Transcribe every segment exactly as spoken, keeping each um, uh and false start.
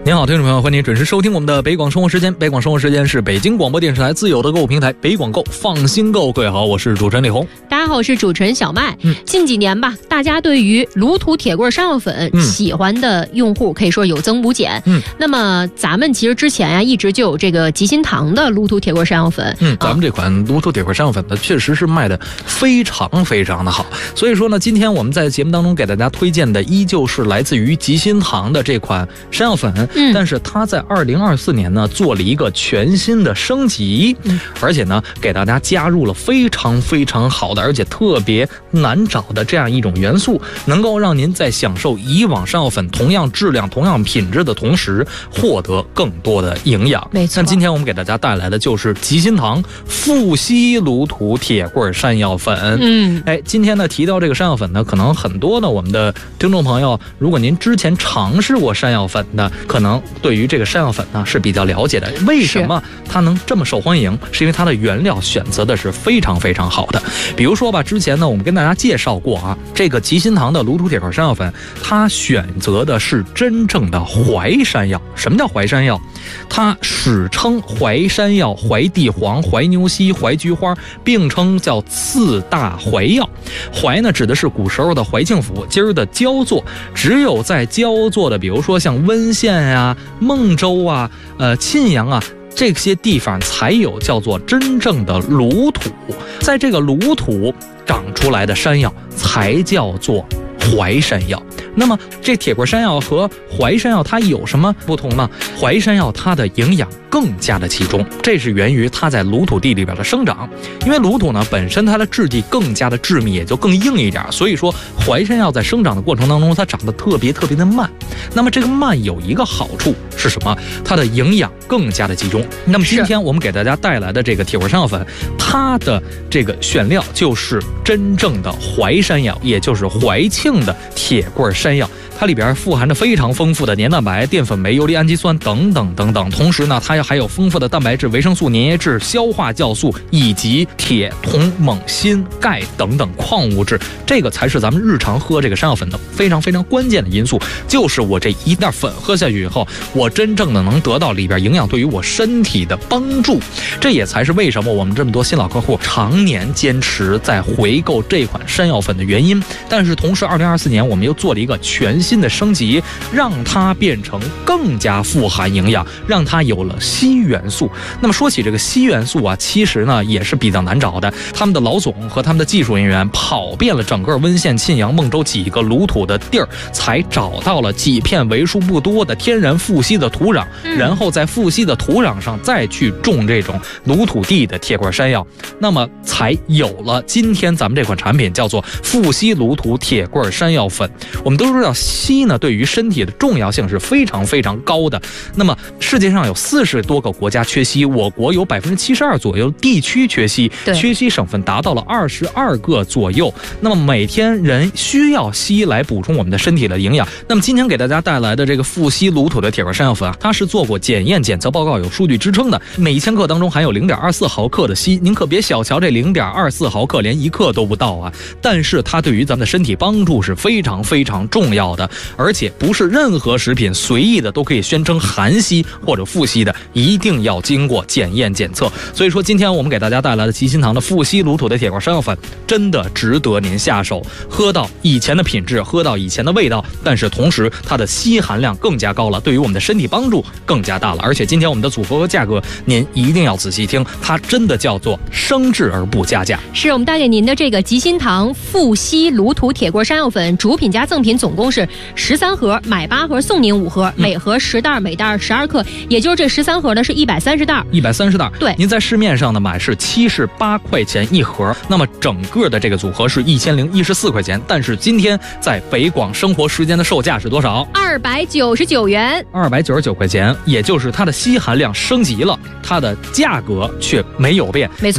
您好，听众朋友，欢迎您准时收听我们的北广生活时间。北广生活时间是北京广播电视台自有的购物平台北广购，放心购。各位好，我是主持人李红。 大家好，我是主持人小麦。 嗯， 近几年吧，大家对于卤土铁棍山药粉、嗯、喜欢的用户可以说有增无减。 嗯， 那么咱们其实之前呀、啊，一直就有这个吉心堂的卤土铁棍山药粉。 嗯，咱们这款卤土铁棍山药粉呢，确实是卖的非常非常的好。所以说呢，今天我们在节目当中给大家推荐的，依旧是来自于吉心堂的这款山药粉。 嗯， 但是它在二零二四年呢，做了一个全新的升级， 嗯， 而且呢，给大家加入了非常非常好的，而且特别难找的这样一种元素，能够让您在享受以往山药粉同样质量、同样品质的同时，获得更多的营养。 没错。 那今天我们给大家带来的就是吉心堂富硒卤土铁棍山药粉。 嗯， 哎，今天呢提到这个山药粉呢，可能很多呢我们的听众朋友，如果您之前尝试过山药粉的，可能对于这个山药粉呢是比较了解的。为什么它能这么受欢迎？是因为它的原料选择的是非常非常好的。比如说吧，之前呢我们跟大家介绍过啊，这个吉心堂的卤土铁棍山药粉，它选择的是真正的淮山药。什么叫淮山药？它史称淮山药、淮地黄、淮牛膝、淮菊花，并称叫四大淮药。淮呢指的是古时候的淮庆府，今儿的焦作，只有在焦作的，比如说像温县啊、孟州啊、呃沁阳啊这些地方才有叫做真正的卤土，在这个卤土长出来的山药才叫做淮山药。那么这铁棍山药和淮山药它有什么不同呢？淮山药它的营养更加的集中，这是源于它在卤土地里边的生长。因为卤土呢本身它的质地更加的致密，也就更硬一点，所以说淮山药在生长的过程当中它长得特别特别的慢。那么这个慢有一个好处是什么？它的营养更加的集中。那么今天我们给大家带来的这个铁棍山药粉，它的这个选料就是真正的淮山药，也就是淮庆的铁棍山药。它里边富含着非常丰富的黏蛋白、淀粉酶、游离氨基酸等等等等，同时呢，它还有丰富的蛋白质、维生素、粘液质、消化酵素以及铁、铜、锰、锌、钙等等矿物质。这个才是咱们日常喝这个山药粉的非常非常关键的因素，就是我这一袋粉喝下去以后，我真正的能得到里边营养对于我身体的帮助。这也才是为什么我们这么多新老客户常年坚持在回购这款山药粉的原因。但是同时二零二四年我们又做了一个全新的升级，让它变成更加富含营养，让它有了硒元素。那么说起这个硒元素啊，其实呢也是比较难找的。他们的老总和他们的技术人员跑遍了整个温县、沁阳、孟州几个卤土的地儿，才找到了几片为数不多的天然富硒的土壤， 嗯、 然后在富硒的土壤上再去种这种卤土地的铁棍山药，那么才有了今天咱们这款产品，叫做富硒卤土铁棍山药粉。我们都知道硒呢对于身体的重要性是非常非常高的。那么世界上有四十多个国家缺硒，我国有百分之七十二左右地区缺硒，缺硒省份达到了二十二个左右。那么每天人需要硒来补充我们的身体的营养。那么今天给大家带来的这个富硒卤土的铁棍山药粉啊，它是做过检验检测报告，有数据支撑的，每一千克当中含有零点二四毫克的硒。您可别小瞧这零点二四毫克，连一克都不到啊！但是它对于咱们的身体帮助是非常非常重要的，而且不是任何食品随意的都可以宣称含硒或者富硒的，一定要经过检验检测。所以说今天我们给大家带来的吉心堂的富硒卤土的铁棍山药粉，真的值得您下手，喝到以前的品质，喝到以前的味道，但是同时它的硒含量更加高了，对于我们的身体帮助更加大了。而且今天我们的组合和价格您一定要仔细听，它真的叫做升质而不加价。 是我们带给您的这个吉心堂富硒卤土铁棍山药粉，主品加赠品总共是十三盒，买八盒送您五盒，每盒十袋，每袋十二克，也就是这十三盒呢是一百三十袋， 一百三十袋。 对， 您在市面上呢买是七十八块钱一盒，那么整个的这个组合是一千零一十四块钱。但是今天在北广生活时间的售价是多少？ 二百九十九元， 二百九十九块钱，也就是它的硒含量升级了，它的价格却没有变。 没错。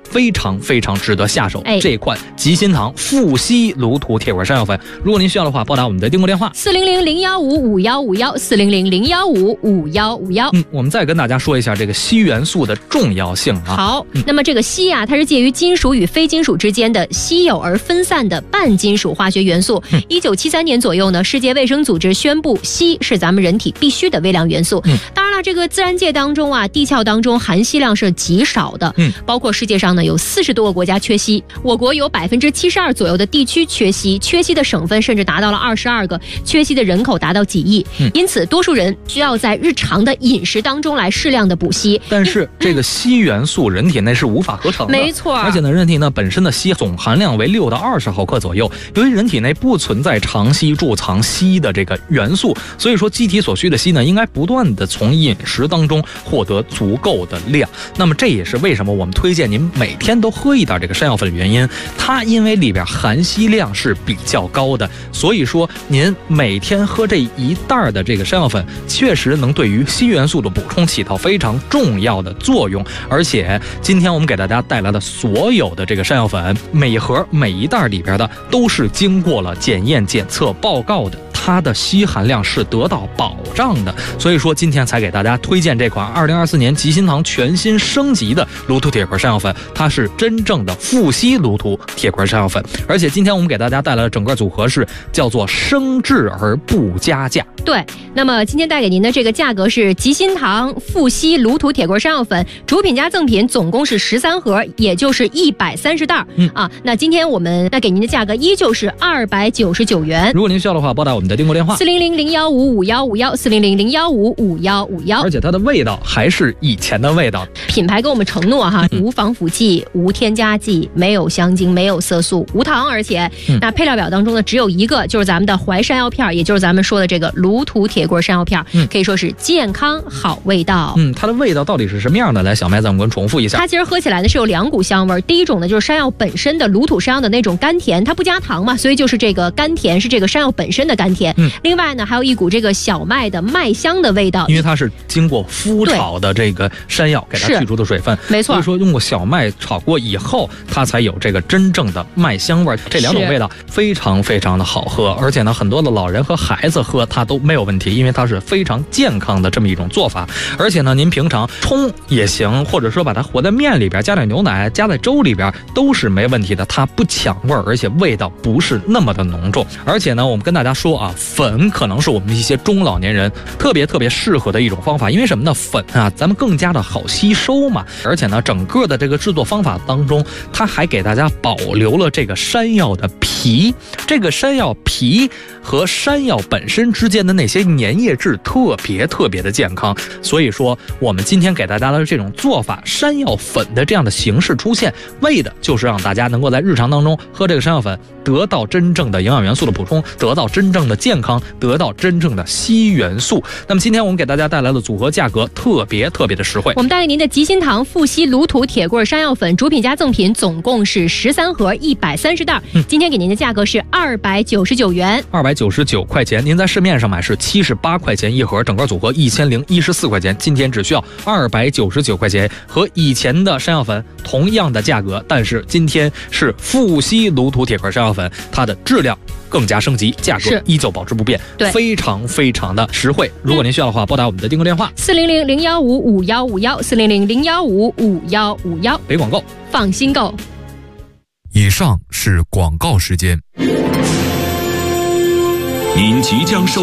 非常非常值得下手、 哎、 这款吉心堂富硒芦土铁棍山药粉。如果您需要的话，拨打我们的订购电话四零零零幺五五幺五幺四零零零幺五五幺五幺。 嗯，我们再跟大家说一下这个硒元素的重要性啊。 好， 嗯、 那么这个硒啊，它是介于金属与非金属之间的稀有而分散的半金属化学元素。一九七三年左右呢，世界卫生组织宣布硒是咱们人体必须的微量元素。 嗯、 当然了，这个自然界当中啊，地壳当中含硒量是极少的。 嗯， 包括世界上呢有四十多个国家缺硒，我国有百分之七十二左右的地区缺硒，缺硒的省份甚至达到了二十二个，缺硒的人口达到几亿。 嗯、 因此，多数人需要在日常的饮食当中来适量的补硒。 但是这个硒元素人体内是无法合成的， 没错。 而且呢，人体呢本身的硒总含量为六到二十毫克左右。由于人体内不存在长期贮藏硒的这个元素，所以说机体所需的硒呢，应该不断的从饮食当中获得足够的量。那么这也是为什么我们推荐您每天都喝一点这个山药粉的原因。它因为里边含硒量是比较高的，所以说您每天喝这一袋的这个山药粉，确实能对于硒元素的补充起到非常重要的作用。而且今天我们给大家带来的所有的这个山药粉，每盒每一袋里边的都是经过了检验检测报告的，它的硒含量是得到保障的。所以说今天才给大家推荐这款二零二四年吉心堂全新升级的芦土铁棍山药粉，它是真正的富硒芦土铁棍山药粉。而且今天我们给大家带来的整个组合是叫做升质而不加价。 对，那么今天带给您的这个价格是吉心堂富硒芦土铁棍山药粉主品加赠品，总共是十三盒，也就是一百三十袋、嗯、啊。那今天我们带给您的价格依旧是二百九十九元。 如果您需要的话，拨打我们的订购电话四零零零幺五五幺五幺四零零零幺五五幺五幺。 而且它的味道还是以前的味道。 品牌给我们承诺哈，嗯、无防腐剂、无添加剂、没有香精、没有色素、无糖，而且、嗯、那配料表当中呢只有一个，就是咱们的淮山药片，也就是咱们说的这个芦土铁棍山药片、嗯，可以说是健康好味道。 嗯，它的味道到底是什么样的？来，小麦咱们给我们重复一下。 它其实喝起来呢是有两股香味，第一种呢就是山药本身的芦土山药的那种甘甜，它不加糖嘛，所以就是这个甘甜是这个山药本身的甘甜。嗯，另外呢还有一股这个小麦的麦香的味道， 因为它是经过麸炒的这个山药给它去除的水分， 没错。 所以说用过小麦炒过以后，它才有这个真正的麦香味。这两种味道非常非常的好喝，而且呢很多的老人和孩子喝它都没有问题，因为它是非常健康的这么一种做法。而且呢您平常冲也行，或者说把它和在面里边，加点牛奶，加在粥里边都是没问题的。它不抢味儿，而且味道不是那么的浓重。而且呢我们跟大家说啊，粉可能是我们一些中老年人特别特别适合的一种方法。因为什么呢？粉啊咱们更加的好吸收嘛，而且呢整个的这个制作方法当中，它还给大家保留了这个山药的皮。这个山药皮和山药本身之间的那些粘液质特别特别的健康。所以说我们今天给大家的这种做法，山药粉的这样的形式出现，为的就是让大家能够在日常当中喝这个山药粉，得到真正的营养元素的补充，得到真正的健康，得到真正的硒元素。那么今天我们给大家带来的组合价格特别特别的实惠， 我们带给您的吉心堂富硒芦土铁棍山药粉主品加赠品总共是十三盒一百三十袋、嗯、今天给您的价格是二百九十九元， 二百九十九块钱。您在市面上买是七十八块钱一盒，整个组合一千零一十四块钱，今天只需要二百九十九块钱，和以前的山药粉同样的价格，但是今天是富硒芦土铁棍山药粉，它的质量更加升级，价格依旧保持不变，非常非常的实惠。如果您需要的话，拨打我们的订购电话四零零零幺五五幺五幺四零零零幺五五幺五幺。 北广告， 放心购。 以上是广告时间。您即将收